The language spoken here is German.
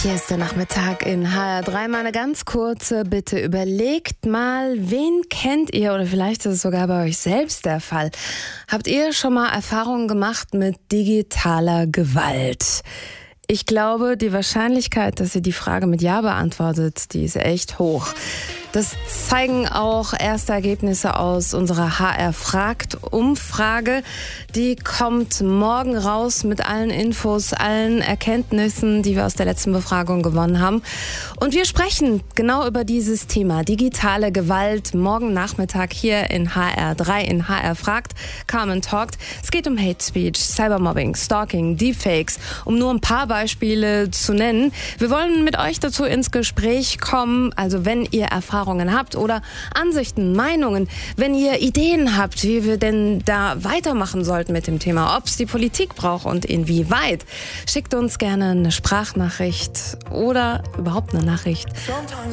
Hier ist der Nachmittag in HR3. Mal eine ganz kurze Bitte. Überlegt mal, wen kennt ihr oder vielleicht ist es sogar bei euch selbst der Fall. Habt ihr schon mal Erfahrungen gemacht mit digitaler Gewalt? Ich glaube, die Wahrscheinlichkeit, dass ihr die Frage mit Ja beantwortet, die ist echt hoch. Das zeigen auch erste Ergebnisse aus unserer HR fragt Umfrage. Die kommt morgen raus mit allen Infos, allen Erkenntnissen, die wir aus der letzten Befragung gewonnen haben. Und wir sprechen genau über dieses Thema, digitale Gewalt, morgen Nachmittag hier in HR3 in HR fragt, Carmen talkt. Es geht um Hate Speech, Cybermobbing, Stalking, Deepfakes, um nur ein paar Beispiele zu nennen. Wir wollen mit euch dazu ins Gespräch kommen, also wenn ihr Erfahrungen habt oder Ansichten, Meinungen, wenn ihr Ideen habt, wie wir denn da weitermachen sollten mit dem Thema, ob es die Politik braucht und inwieweit, schickt uns gerne eine Sprachnachricht oder überhaupt eine Nachricht